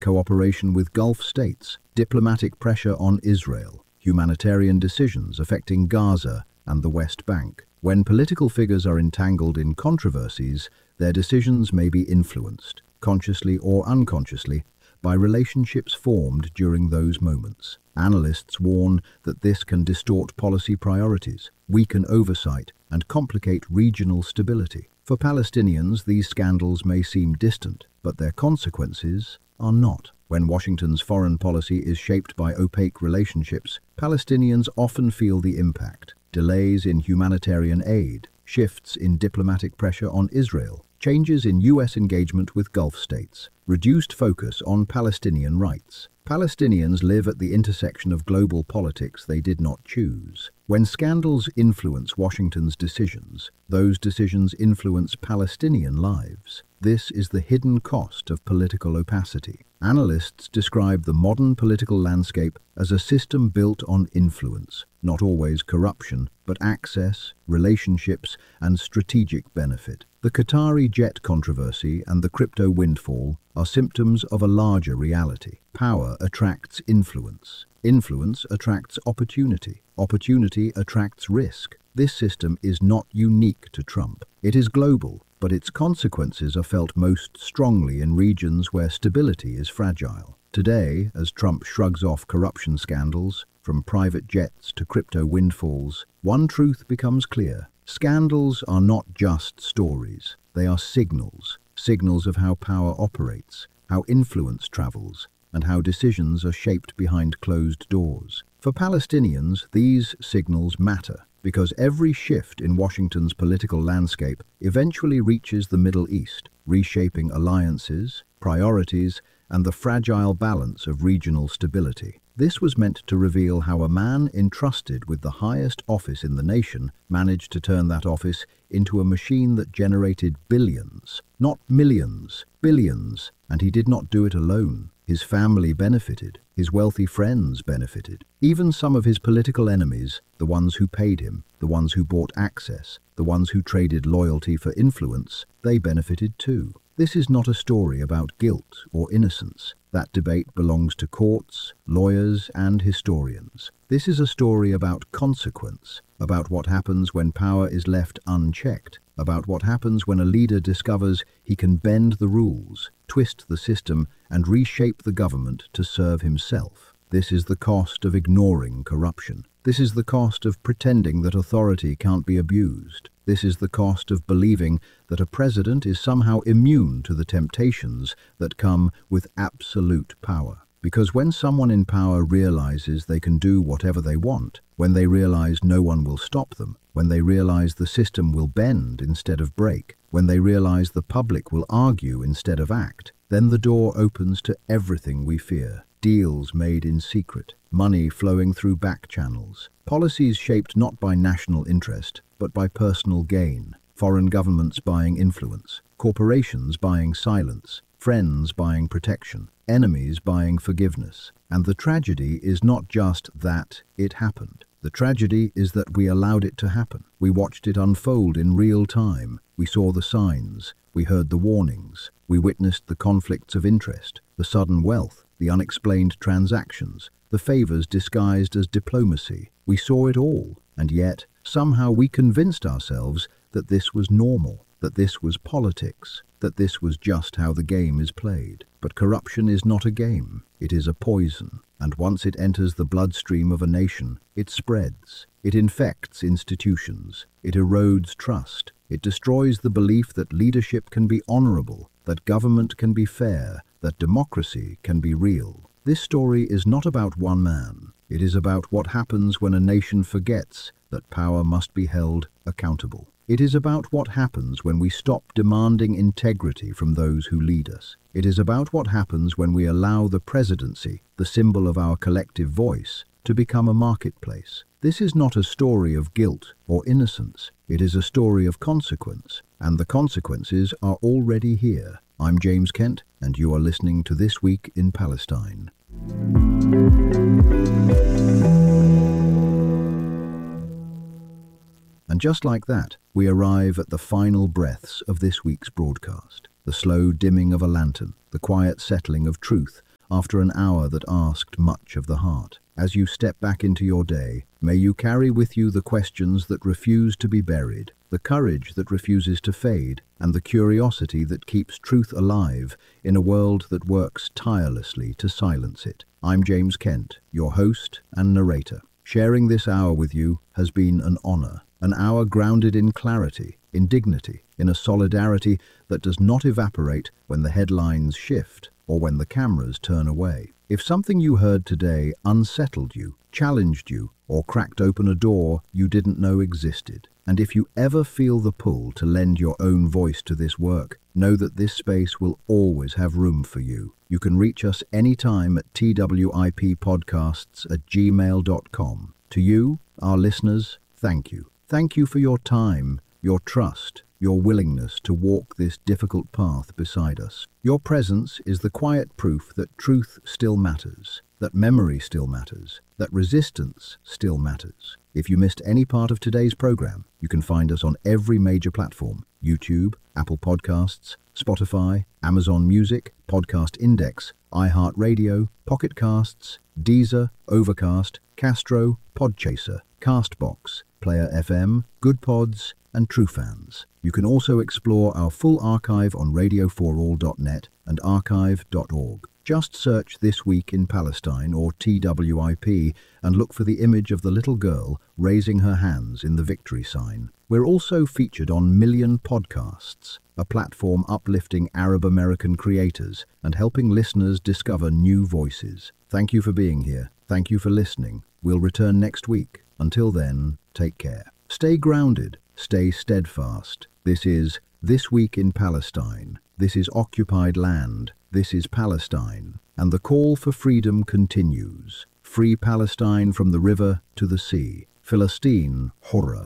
cooperation with Gulf states, diplomatic pressure on Israel, humanitarian decisions affecting Gaza and the West Bank. When political figures are entangled in controversies, their decisions may be influenced, consciously or unconsciously, by relationships formed during those moments. Analysts warn that this can distort policy priorities, weaken oversight, and complicate regional stability. For Palestinians, these scandals may seem distant, but their consequences are not. When Washington's foreign policy is shaped by opaque relationships, Palestinians often feel the impact. Delays in humanitarian aid, shifts in diplomatic pressure on Israel, changes in U.S. engagement with Gulf states, reduced focus on Palestinian rights. Palestinians live at the intersection of global politics they did not choose. When scandals influence Washington's decisions, those decisions influence Palestinian lives. This is the hidden cost of political opacity. Analysts describe the modern political landscape as a system built on influence, not always corruption, but access, relationships, and strategic benefit. The Qatari jet controversy and the crypto windfall are symptoms of a larger reality. Power attracts influence. Influence attracts opportunity. Opportunity attracts risk. This system is not unique to Trump. It is global, but its consequences are felt most strongly in regions where stability is fragile. Today, as Trump shrugs off corruption scandals, from private jets to crypto windfalls, one truth becomes clear. Scandals are not just stories. They are signals. Signals of how power operates, how influence travels, and how decisions are shaped behind closed doors. For Palestinians, these signals matter, because every shift in Washington's political landscape eventually reaches the Middle East, reshaping alliances, priorities, and the fragile balance of regional stability. This was meant to reveal how a man entrusted with the highest office in the nation managed to turn that office into a machine that generated billions, not millions, billions, and he did not do it alone. His family benefited, his wealthy friends benefited. Even some of his political enemies, the ones who paid him, the ones who bought access, the ones who traded loyalty for influence, they benefited too. This is not a story about guilt or innocence. That debate belongs to courts, lawyers, and historians. This is a story about consequence, about what happens when power is left unchecked, about what happens when a leader discovers he can bend the rules, twist the system, and reshape the government to serve himself. This is the cost of ignoring corruption. This is the cost of pretending that authority can't be abused. This is the cost of believing that a president is somehow immune to the temptations that come with absolute power. Because when someone in power realizes they can do whatever they want, when they realize no one will stop them, when they realize the system will bend instead of break, when they realize the public will argue instead of act, then the door opens to everything we fear. Deals made in secret, money flowing through back channels, policies shaped not by national interest, but by personal gain, foreign governments buying influence, corporations buying silence, friends buying protection, enemies buying forgiveness. And the tragedy is not just that it happened. The tragedy is that we allowed it to happen. We watched it unfold in real time. We saw the signs. We heard the warnings. We witnessed the conflicts of interest, the sudden wealth, the unexplained transactions, the favors disguised as diplomacy. We saw it all, and yet, somehow we convinced ourselves that this was normal, that this was politics, that this was just how the game is played. But corruption is not a game. It is a poison, and once it enters the bloodstream of a nation, it spreads. It infects institutions. It erodes trust. It destroys the belief that leadership can be honorable, that government can be fair, that democracy can be real. This story is not about one man. It is about what happens when a nation forgets that power must be held accountable. It is about what happens when we stop demanding integrity from those who lead us. It is about what happens when we allow the presidency, the symbol of our collective voice, to become a marketplace. This is not a story of guilt or innocence. It is a story of consequence, and the consequences are already here. I'm James Kent, and you are listening to This Week in Palestine. And just like that, we arrive at the final breaths of this week's broadcast. The slow dimming of a lantern, the quiet settling of truth after an hour that asked much of the heart. As you step back into your day, may you carry with you the questions that refuse to be buried, the courage that refuses to fade, and the curiosity that keeps truth alive in a world that works tirelessly to silence it. I'm James Kent, your host and narrator. Sharing this hour with you has been an honor, an hour grounded in clarity, in dignity, in a solidarity that does not evaporate when the headlines shift or when the cameras turn away. If something you heard today unsettled you, challenged you, or cracked open a door you didn't know existed, and if you ever feel the pull to lend your own voice to this work, know that this space will always have room for you. You can reach us anytime at twippodcasts@gmail.com. To you, our listeners, thank you. Thank you for your time, your trust, your willingness to walk this difficult path beside us. Your presence is the quiet proof that truth still matters, that memory still matters, that resistance still matters. If you missed any part of today's program, you can find us on every major platform: YouTube, Apple Podcasts, Spotify, Amazon Music, Podcast Index, iHeartRadio, Pocket Casts, Deezer, Overcast, Castro, Podchaser, Castbox, Player FM, Good Pods, and TrueFans. You can also explore our full archive on radio4all.net and archive.org. Just search This Week in Palestine or TWIP and look for the image of the little girl raising her hands in the victory sign. We're also featured on Million Podcasts, a platform uplifting Arab American creators and helping listeners discover new voices. Thank you for being here. Thank you for listening. We'll return next week. Until then, take care. Stay grounded. Stay steadfast. This is This Week in Palestine. This is occupied land. This is Palestine. And the call for freedom continues. Free Palestine from the river to the sea. Philistine, Hurra.